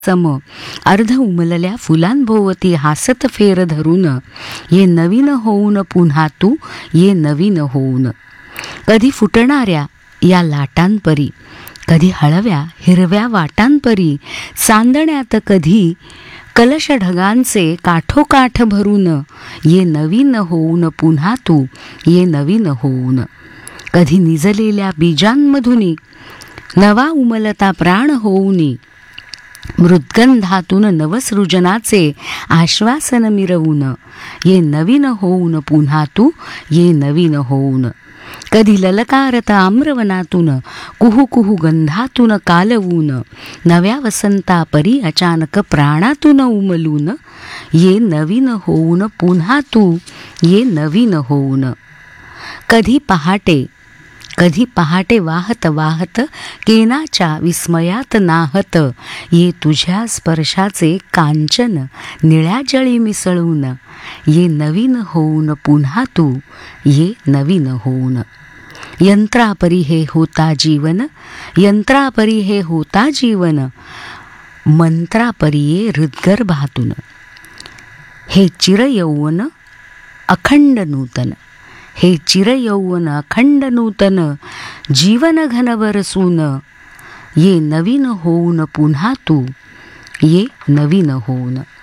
सम अर्ध उमलल्या फुलांभोवती हासत फेर धरून, ये नवीन होऊन पुन्हा तू ये नवीन होऊन. कधी फुटणाऱ्या या लाटांपरी, कधी हळव्या हिरव्या वाटांपरी, चांदण्यात कधी कलश ढगांचे काठोकाठ भरून, ये नवीन होऊन पुन्हा तू ये नवीन होऊन. कधी निजलेल्या बीजांमधुनी नवा उमलता प्राण होऊनी, मृद्गंधातून नवसृजनाचे आश्वासन मिरवून, ये नवीन होऊन पुन्हा तू ये नवीन होऊन. कधी ललकारत आम्रवनातून कुहू कुहू गंधातून कालवून, नव्या वसंता परी अचानक प्राणातून उमलून, ये नवीन होऊन पुन्हा तू ये नवीन होऊन. कधी पहाटे वाहत वाहत केनाच्या विस्मयात नाहत, ये तुझ्या स्पर्शाचे कांचन निळ्या जळी मिसळून, ये नवीन होऊन पुन्हा तू ये नवीन होऊन. यंत्रापरी हे होता जीवन, यंत्रापरी हे होता जीवन, मंत्रापरी ये हृद्गर्भातून. हे चिरयौवन अखंड नूतन, हे चिरयौवन अखंड नूतन, जीवन घन बरसून, ये नवीन होऊन पुन्हा तू ये नवीन होऊन.